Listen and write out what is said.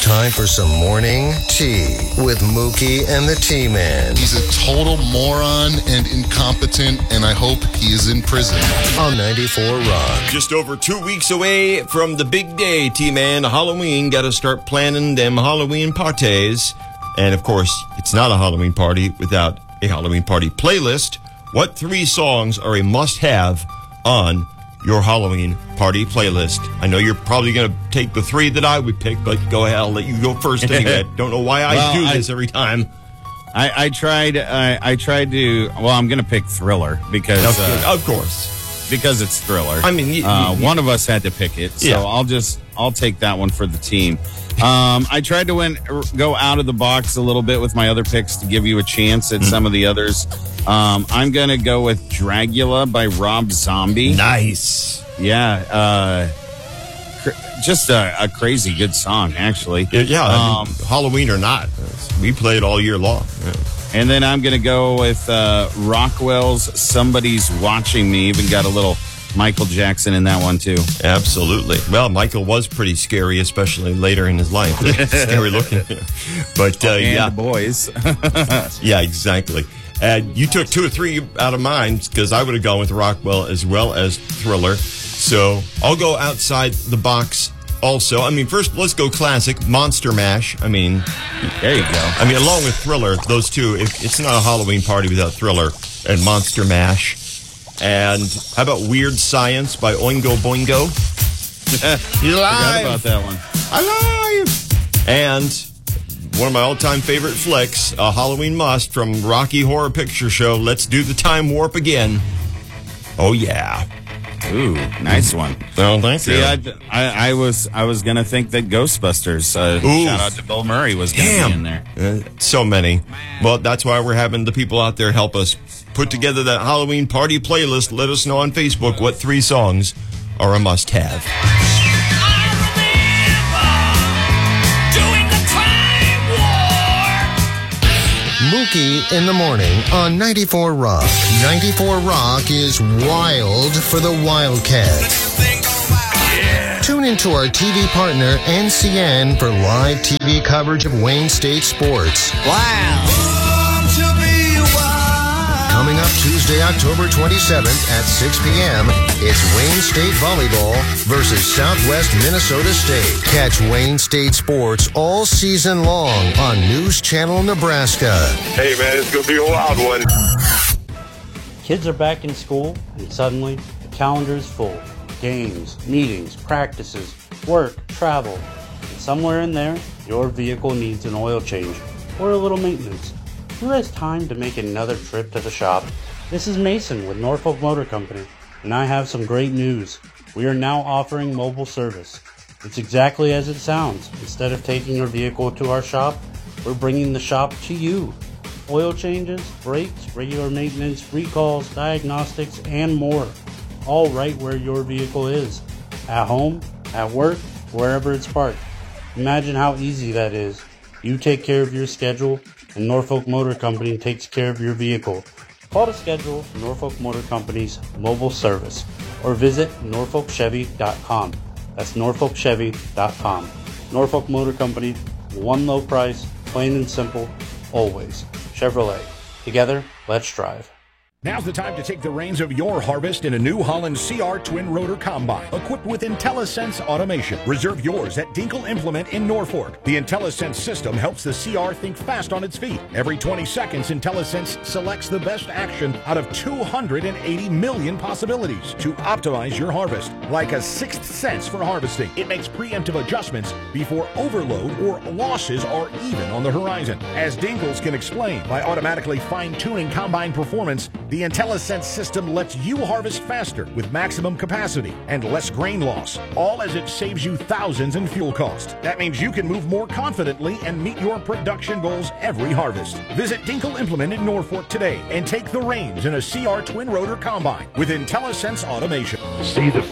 time for some morning tea with Mookie and the T-Man. He's a total moron and incompetent, and I hope he is in prison. On 94 Rock. Just over 2 weeks away from the big day, T-Man. Halloween. Got to start planning them Halloween parties. And, of course, it's not a Halloween party without a Halloween party playlist. What 3 songs are a must-have on your Halloween party playlist? I know you're probably going to take the 3 that I would pick, but go ahead. I'll let you go first anyway. Don't know why I do this every time. I tried to. Well, I'm going to pick Thriller because of course, because it's Thriller. I mean, one of us had to pick it, so yeah. I'll take that one for the team. I tried to go out of the box a little bit with my other picks to give you a chance at some of the others. I'm going to go with Dragula by Rob Zombie. Nice. Yeah. Just a crazy good song, actually. Yeah. I mean, Halloween or not, we play it all year long. Yeah. And then I'm going to go with Rockwell's Somebody's Watching Me. Even got a little Michael Jackson in that one, too. Absolutely. Well, Michael was pretty scary, especially later in his life. Scary looking. But, and the boys. Yeah, exactly. And you took 2 or 3 out of mine because I would have gone with Rockwell as well as Thriller. So I'll go outside the box also. I mean, first, let's go classic, Monster Mash. I mean, there you go. I mean, along with Thriller, those two, it's not a Halloween party without Thriller and Monster Mash. And how about Weird Science by Oingo Boingo? You're alive. Forgot about that one. Alive. And one of my all-time favorite flicks, a Halloween must from Rocky Horror Picture Show, Let's Do the Time Warp Again. Oh, yeah. Ooh, nice one. Oh, thank you. I was going to think that Ghostbusters, shout out to Bill Murray, was going to be in there. So many. Well, that's why we're having the people out there help us put together that Halloween party playlist. Let us know on Facebook what 3 songs are a must-have. Mookie in the morning on 94 Rock. 94 Rock is wild for the Wildcat. Yeah. Tune into our TV partner, NCN, for live TV coverage of Wayne State sports. Wow. Coming up Tuesday, October 27th at 6 p.m., it's Wayne State Volleyball versus Southwest Minnesota State. Catch Wayne State sports all season long on News Channel Nebraska. Hey, man, it's going to be a wild one. Kids are back in school, and suddenly the calendar is full. Games, meetings, practices, work, travel. And somewhere in there, your vehicle needs an oil change or a little maintenance. Who has time to make another trip to the shop? This is Mason with Norfolk Motor Company, and I have some great news. We are now offering mobile service. It's exactly as it sounds. Instead of taking your vehicle to our shop, we're bringing the shop to you. Oil changes, brakes, regular maintenance, recalls, diagnostics, and more. All right where your vehicle is. At home, at work, wherever it's parked. Imagine how easy that is. You take care of your schedule, and Norfolk Motor Company takes care of your vehicle. Call to schedule Norfolk Motor Company's mobile service or visit norfolkchevy.com. That's norfolkchevy.com. Norfolk Motor Company, one low price, plain and simple, always. Chevrolet. Together, let's drive. Now's the time to take the reins of your harvest in a New Holland CR Twin Rotor Combine, equipped with IntelliSense automation. Reserve yours at Dinkle Implement in Norfolk. The IntelliSense system helps the CR think fast on its feet. Every 20 seconds, IntelliSense selects the best action out of 280 million possibilities to optimize your harvest. Like a sixth sense for harvesting, it makes preemptive adjustments before overload or losses are even on the horizon. As Dinkles can explain, by automatically fine-tuning combine performance, the IntelliSense system lets you harvest faster with maximum capacity and less grain loss, all as it saves you thousands in fuel cost. That means you can move more confidently and meet your production goals every harvest. Visit Dinkle Implement in Norfolk today and take the reins in a CR Twin Rotor Combine with IntelliSense automation. See the